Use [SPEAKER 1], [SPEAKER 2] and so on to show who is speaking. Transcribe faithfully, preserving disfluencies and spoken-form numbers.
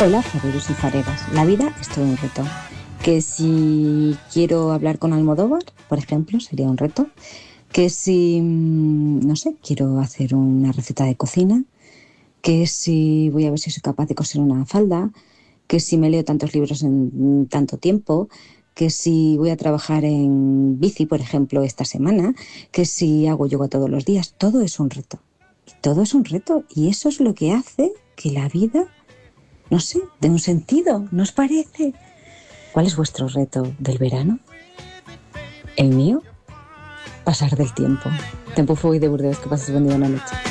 [SPEAKER 1] Hola, fareros y fareras. La vida es todo un reto. Que si quiero hablar con Almodóvar, por ejemplo, sería un reto. Que si, no sé, quiero hacer una receta de cocina. Que si voy a ver si soy capaz de coser una falda. Que si me leo tantos libros en tanto tiempo. Que si voy a trabajar en bici, por ejemplo, esta semana. Que si hago yoga todos los días. Todo es un reto. Todo es un reto. Y eso es lo que hace que la vida, no sé, dé un sentido. ¿No os parece? ¿Cuál es vuestro reto del verano? ¿El mío? Pasar del tiempo. Tempo foi de Burdeos, que pases buen día, buena noche.